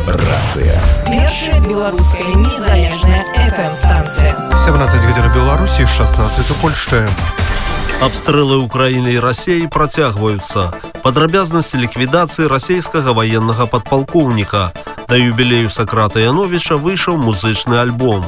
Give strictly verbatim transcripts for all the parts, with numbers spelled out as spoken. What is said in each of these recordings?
Рацыя. Першая беларуская незалежная эф эм-станция. семнадцать гадзін у Беларусі, шестнадцать у Польшчы. Абстрэлы Украіны і Расіі працягваюцца. Падрабязнасці ліквідацыі расійскага ваеннага падпалкоўніка. Да юбілею Сократа Яновича выйшаў музычны альбом.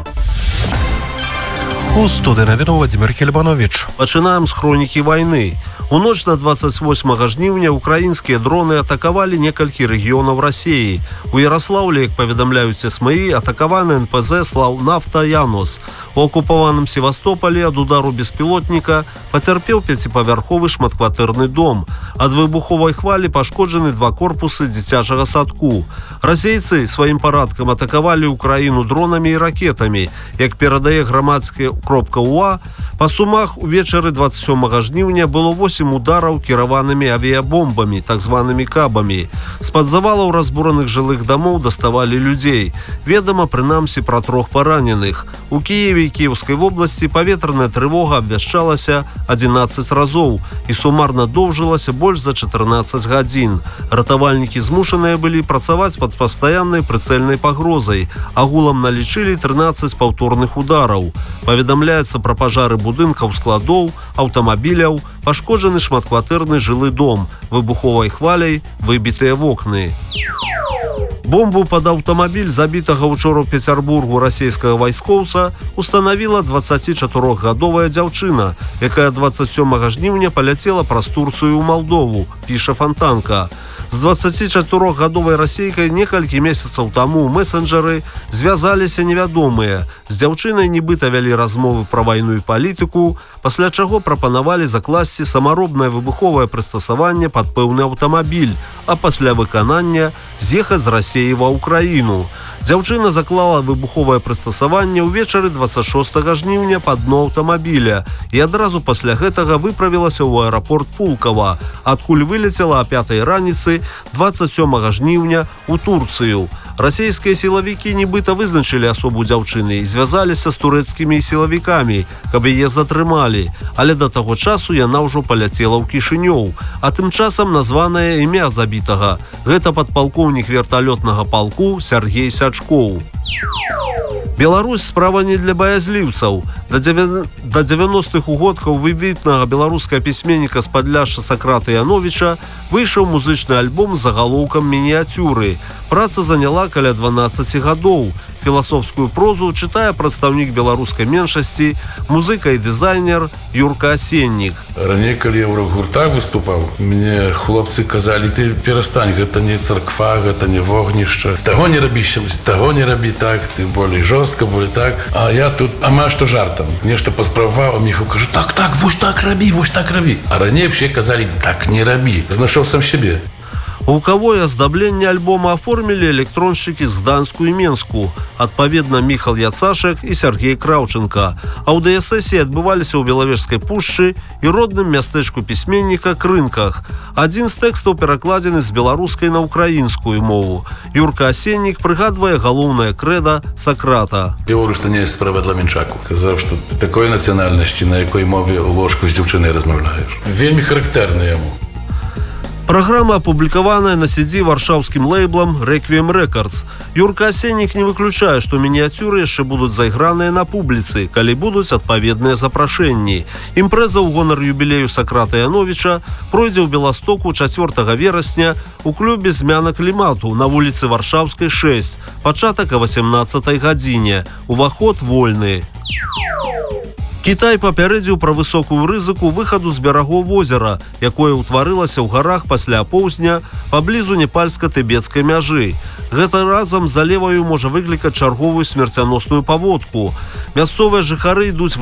У студыі навінаў Владимир Хельбанович. Пачынаем з хронікі вайны. У ноч на двадцать восьмага жніўня украінскія дроны атакавалі некалькі рэгіёнаў Расіі. У Ярослаўлі, як паведамляюць эсмаі, атакаваны эн пэ зэ «Слаўнафта Янос». У акупаваным Севастополі ад удару беспілотніка пацярпеў пяціпавярховы шматкватэрны дом. Ад выбуховай хвалі пашкоджаны два корпусы дзіцячага садку. Расейцы сваім парадкам атакавалі Украіну дронамі і ракетамі. Як перадае грамадская кропка УА, па Сумах увечары двадцать сёмага жніўня было восемь удараў кіраванымі авіябомбамі, так званымі кабамі. З-пад завалаў разбураных жылых дамоў даставалі людзей. Ведама, прынамсі, пра трох параненых. У Кіеве і Кіеўскай вобласці паветраная трывога абвяшчалася адзінаццаць разоў і сумарна доўжылася больш за чатырнаццаць гадзін. Ратавальнікі змушаныя былі працаваць пад пастаяннай прыцэльнай пагрозай. Агулам налічылі трынаццаць паўторных удараў. Паведамляецца пра пажары будынкаў, складоў, аўтамабіляў, пашкоджаны шматкватэрны жылы дом, выбуховай хваляй выбітыя вокны. Бомбу пад аўтамабіль забітага ўчора ў Пецярбургу расійскага вайскоўца устанавіла дваццацічатырохгадовая дзяўчына, якая двадцать сёмага жніўня паляцела праз Турцыю ў Малдову, піша Фантанка. З дваццацічатырохгадовай расейкай некалькі месяцаў таму ў месенджеры звязаліся невядомыя. З дзяўчынай нібыта вялі размовы пра вайну і палітыку, пасля чаго прапанавалі закласці самаробнае выбуховае прыстасаванне пад пэўны аўтамабіль, а пасля выканання з'ехаць з Расіі ва Ўкраіну. Дзяўчына заклала выбуховае прыстасаванне ўвечары двадцать шостага жніўня пад дно аўтамабіля і адразу пасля гэтага выправілася ў аэрапорт Пулкава, адкуль вылецела а пятай раніцы двадцать сёмага жніўня ў Турцыю. Расійскія сілавікі нібыта вызначылі асобу дзяўчыны і звязаліся з турэцкімі сілавікамі, каб яе затрымалі, але да таго часу яна ўжо паляцела ў Кішынёў. А тым часам названае імя забітага. Гэта падпалкоўнік верталётнага палку Сергей Сячкоў. Беларусь справа не для баязліўцаў. Да дзевяностых годкаў выбітнага беларускага пісьменніка з Падляшша Сократа Яновича выйшаў музычны альбом з загалоўкам мініяцюры. Праца заняла каля дванаццаці гадоў. Філасофскую прозу чытае прадстаўнік беларускай меншасці, музыка і дызайнер Юрка Асеннік. Раней, калі я ў рок-гуртах выступаў, мне хлопцы казалі: ты перастань, гэта не царква, гэта не вогнішча. Таго не рабі, таго не рабі так, ты болей жорстка, болей так. А я тут амаль што жартам. Нешта паспрабаваў, а Міхаў кажа: так, так, вось так рабі, вось так рабі. А раней усе казалі: так не рабі. Знайшоў сам сябе. Гукавое аздабленне альбома аформілі электроншчыкі з Гданьску і Менску, адпаведна Міхал Яцашек і Сергей Краўченка. Аўдыёсесіі адбываліся ў Белавежскай пушчы і родным мястэчку пісьменніка Крынках. Адзін з тэкстаў перакладзены з беларускай на ўкраінскую мову. Юрка Асеннік прыгадвае галоўнае крэда Сократа. Я говорю, што не ёсць справа для мінчаку. Казаў, што ты такой нацыянальнасці, на якой мове ў ложку з дзяўчынай размаўляеш. Вельмі характэрна яму. Праграма апублікаваная на си ди варшаўскім лейблам Requiem Records. Юрка Асеннік не выключае, што мініяцюры яшчэ будуць зайграныя на публіцы, калі будуць адпаведныя запрашэнні. Імпрэза ў гонар юбілею Сократа Яновича пройдзе ў Беластоку чацвёртага верасня у клубе «Змяна клімату» на вуліцы Варшаўскай шэсць, пачатак о васемнаццатай гадзіне. Уваход вольны. Кітай папярэдзіў пра высокую рызыку выхаду з берагоў возера, якое ўтварылася ў гарах пасля апоўзня паблізу непальска-тыбецкай мяжы. Гэта разам з залеваю можа выклікаць чарговую смерцяносную паводку. Мясцовыя жыхары ідуць